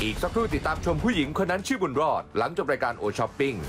อีกสักครู่ติดตามชมผู้หญิงคนนั้นชื่อบุญรอดหลังจบรายการโอช้อปปิ้ง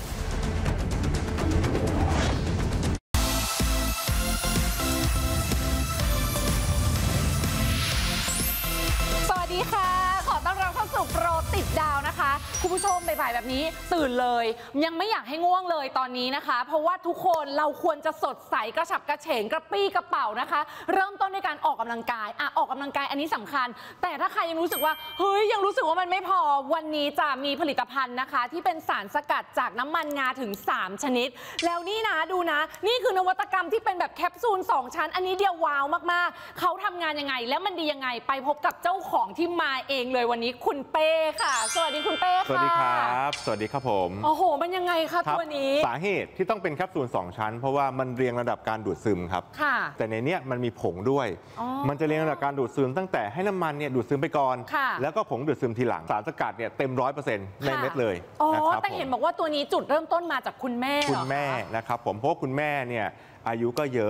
สวัสดีค่ะขอต้อนรับเข้าสู่โปรติดดาวนะคะคุณผู้ชมบ่ายๆแบบนี้ตื่นเลยยังไม่อยากให้ง่วงเลยตอนนี้นะคะเพราะว่าทุกคนเราควรจะสดใสกระฉับกระเฉงกระปี้กระเป๋านะคะเริ่มต้นในการออกกำลังกายออกกำลังกายอันนี้สำคัญแต่ถ้าใครยังรู้สึกว่าเฮ้ยยังรู้สึกว่ามันไม่พอวันนี้จะมีผลิตภัณฑ์นะคะที่เป็นสารสกัดจากน้ำมันงาถึง3ชนิดแล้วนี่นะดูนะนี่คือนวัตกรรมที่เป็นแบบแคปซูล2ชั้นอันนี้เดียวว้าวมากๆเขาทำงานยังไงแล้วมันดียังไงไปพบกับเจ้าของที่มาเองเลยวันนี้คุณเป้ค่ะสวัสดีคุณเป้ค่ะสวัสดีครับสวัสดีครับผมโอ้โหมันยังไงคะตัวนี้สาเหตุที่ต้องเป็นแคปซูล2ชั้นเพราะว่ามันเรียงระดับการดูดซึมครับแต่ในเนี้ยมันมีผงด้วยมันจะเรียงระดับการดูดซึมตั้งแต่ให้น้ำมันเนี่ยดูดซึมไปก่อนแล้วก็ผงดูดซึมทีหลังสารสกัดเนี่ยเต็ม 100% ในเม็ดเลยนะครับแต่เห็นบอกว่าตัวนี้จุดเริ่มต้นมาจากคุณแม่คุณแม่นะครับผมเพราะว่าคุณแม่เนี่ยอายุก็เยอะ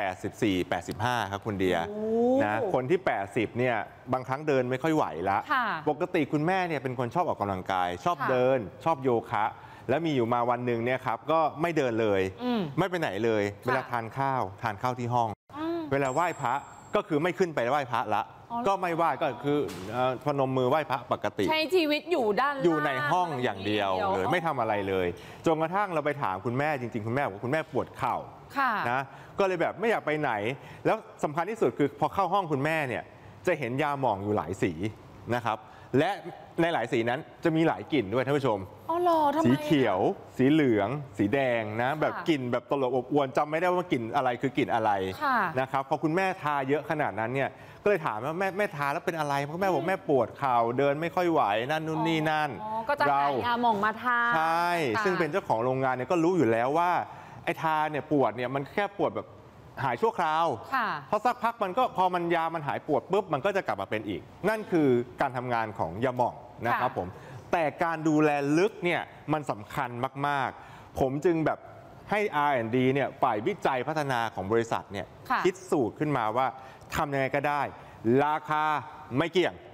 84 85ครับคุณเดียนะคนที่80เนี่ยบางครั้งเดินไม่ค่อยไหวละปกติคุณแม่เนี่ยเป็นคนชอบออกกำลังกายชอบเดินชอบโยคะแล้วมีอยู่มาวันหนึ่งเนี่ยครับก็ไม่เดินเลยไม่ไปไหนเลยเวลาทานข้าวที่ห้องเวลาไหว้พระก็คือไม่ขึ้นไปไหว้พระละก็ไม่ไหว้ก็คือพนมมือไหว้พระปกติใช้ชีวิตอยู่ด้านอยู่ในห้องอย่างเดียวเลยไม่ทำอะไรเลยจนกระทั่งเราไปถามคุณแม่จริงๆคุณแม่บอกคุณแม่ปวดเข่านะก็เลยแบบไม่อยากไปไหนแล้วสำคัญที่สุดคือพอเข้าห้องคุณแม่เนี่ยจะเห็นยาหม่องอยู่หลายสีนะครับและในหลายสีนั้นจะมีหลายกลิ่นด้วยท่านผู้ชมสีเขียวสีเหลืองสีแดงนะแบบกลิ่นแบบตลบอบอวนจำไม่ได้ว่ากลิ่นอะไรคือกลิ่นอะไรนะครับพอคุณแม่ทาเยอะขนาดนั้นเนี่ยก็เลยถามว่าแม่ทาแล้วเป็นอะไรเพราะแม่บอกแม่ปวดเข่าเดินไม่ค่อยไหวนั่นนู่นนี่นั่นก็จะหายาหม่องมาทาใช่ซึ่งเป็นเจ้าของโรงงานเนี่ยก็รู้อยู่แล้วว่าไอ้ทาเนี่ยปวดเนี่ยมันแค่ปวดแบบหายชั่วคราวเพราะสักพักมันก็พอมันยามันหายปวดปุ๊บมันก็จะกลับมาเป็นอีกนั่นคือการทำงานของยาหม่องนะครับผมแต่การดูแลลึกเนี่ยมันสำคัญมากๆผมจึงแบบให้ R&D เนี่ยฝ่ายวิจัยพัฒนาของบริษัทเนี่ยคิดสูตรขึ้นมาว่าทำยังไงก็ได้ราคาไม่เกี่ยง